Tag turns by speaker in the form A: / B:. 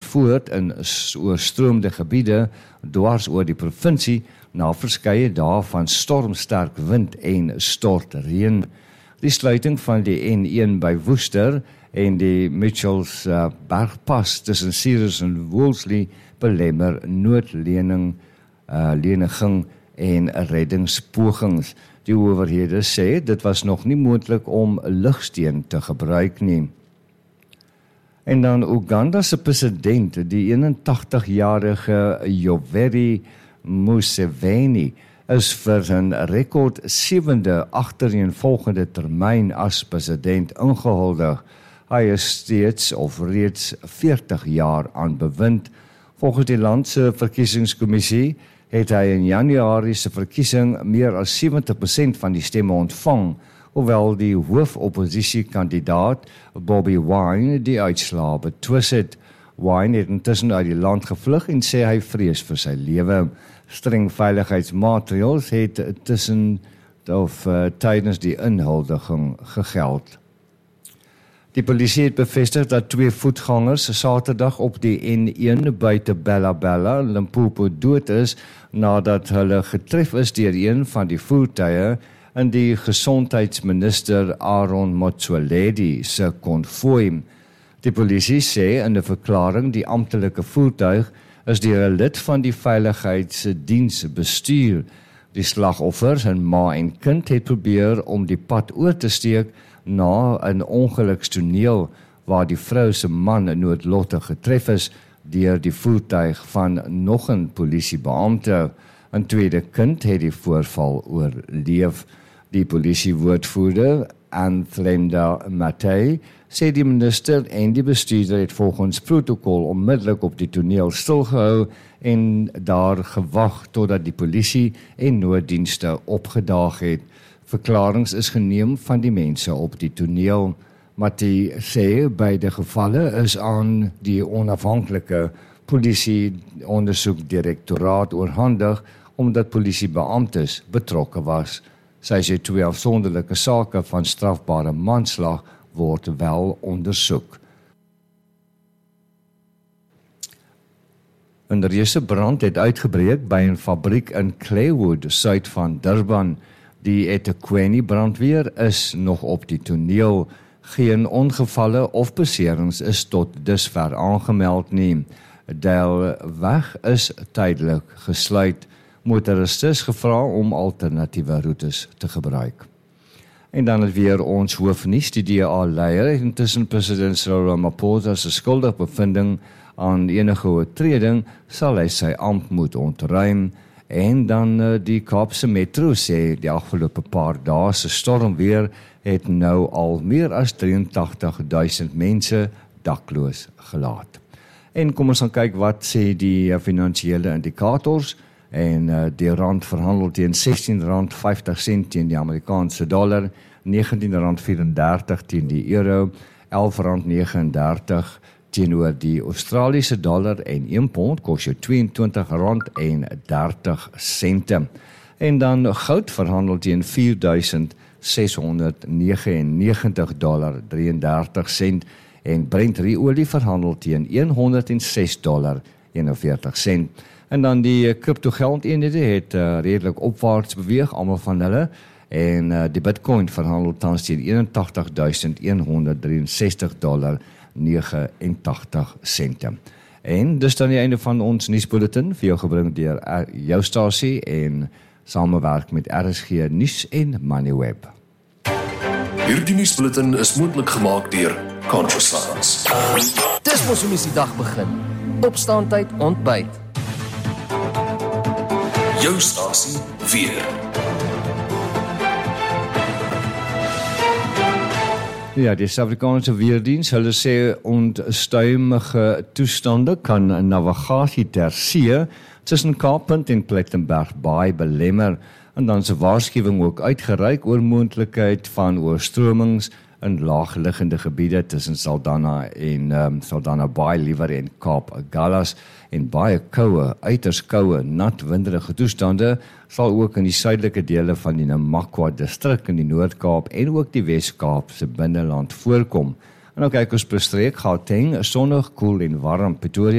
A: voort in oorstroomde gebiede dwars oor die provinsie na verskeie dae van stormsterk wind en stortreën. Die sluiting van die N1 by Worcester en die Mitchells bergpas tussen Ceres en Wolseley belemmer noodleniging en reddingspogings. Die owerhede sê dit was nog nie moontlik om ligsteen te gebruik nie. En dan Uganda se president, die 81-jarige Yoweri Museveni, is vir 'n rekord 7de agtereenvolgende termyn as president ingehuldig. Hy is steeds of reeds 40 jaar aan bewind. Volgens die land se verkiesingskommissie het hy in Januarie se verkiesing meer as 70% van die stemme ontvang, hoewel die hoofoppositiekandidaat Bobby Wine die uitslae betwis het. Wine het intussen uit die land gevlug en sê hy vrees vir sy lewe. Streng veiligheidsmaatreëls het tydens die inhuldiging gegeld. Die polisie het bevestig dat 2 voetgangers Saterdag op die N1 buite Bella Bella, Limpopo dood is nadat hulle getref is deur een van die voertuie in die gesondheidsminister Aaron Motsoaledi se konvooi. Die polisie sê in 'n verklaring die amptelike voertuig is deur 'n lid van die veiligheidsdiens bestuur. Die slagoffers, 'n ma en kind, het probeer om die pad oor te steek na 'n ongelukstoneel waar die vrou se man noodlottig getref is deur die voertuig van nog 'n polisiebeampte. 'n tweede kind het die voorval oorleef. Die polisiewoordvoerder, Anthlenda Matei, sê die minister en die bestuurder het volgens protokol onmiddellik op die toneel stilgehou en daar gewag totdat die polisie en nooddienste opgedaag het. Verklaringe is geneem van die mense op die toneel. Matei sê beide gevalle is aan die onafhanklike polisie-ondersoekdirektoraat oorhandig omdat polisiebeamptes betrokke was. Sy sê 2 afsonderlike sake van strafbare manslag word wel ondersoek. 'n reuse brand het uitgebreek by 'n fabriek in Claywood, suid van Durban. Die eThekwini brandweer is nog op die toneel. Geen ongevalle of beserings is tot dusver aangemeld nie. Die weg is tydelik gesluit. Motoristes gevra om alternatiewe roetes te gebruik. En dan het weer ons hoofnuus, die DA-leier het intussen president Cyril Ramaphosa se skuldigbevinding aan enige oortreding sal hy sy ampt moet ontruim. En dan die Kaapse Metro sê die afgelope paar dae se stormweer het nou al meer as 83,000 mense dakloos gelaat. En kom ons gaan kyk wat sê die finansiële indikators. En die rand verhandel teen R16.50 teen die Amerikaanse dollar, R19.34 teen die euro, R11.39 teenoor die Australiese dollar en 1 pond kos jou R22.30. En dan goud verhandel teen $4,699.33 en Brent olie verhandel teen $106.41. En dan die kryptogeldeenhede het redelik opwaarts beweeg, almal van hulle. En die Bitcoin verhandel tans teen $81.163.89. En dis dan die einde van ons nuusbulletin, vir jou gebring deur jou stasie en samewerk met RSG Nuus en Moneyweb.
B: Hierdie nuusbulletin is moontlik gemaak deur Conscious.
C: Dis mos hoe mens die dag begin. Opstaantyd, ontbyt.
B: Jou stasie weer.
A: Ja, die Suid-Afrikaanse Weerdiens, hulle sê onstuimige toestande kan navigasie ter see tussen Kaappunt en Plettenberg Baai belemmer, en dan se waarskuwing ook uitgereik oor moontlikheid van oorstromings in laagliggende gebiede tussen Saldanha en Saldanha Baai, Liewer en Kaap Gallas, en baie koue, uiters koue, nat winderige toestande sal ook in die suidelike dele van die Namakwa distrik in die Noord-Kaap en ook die Wes-Kaap se binneland voorkom. En nou kyk ons per streek, Gauteng, sonnig, koel en warm, Pretoria